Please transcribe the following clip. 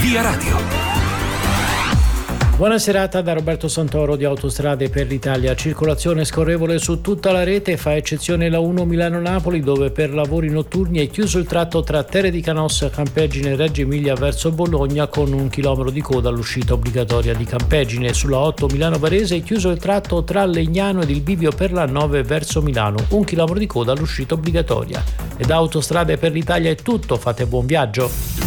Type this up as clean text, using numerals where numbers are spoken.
Via Radio. Buona serata da Roberto Santoro di Autostrade per l'Italia. Circolazione scorrevole su tutta la rete, fa eccezione la 1 Milano-Napoli, dove per lavori notturni è chiuso il tratto tra Terre di Canossa, Campegine e Reggio Emilia verso Bologna, con 1 chilometro di coda all'uscita obbligatoria di Campegine. Sulla 8 Milano-Varese è chiuso il tratto tra Legnano ed il bivio per la 9 verso Milano, 1 chilometro di coda all'uscita obbligatoria. E da Autostrade per l'Italia è tutto, fate buon viaggio.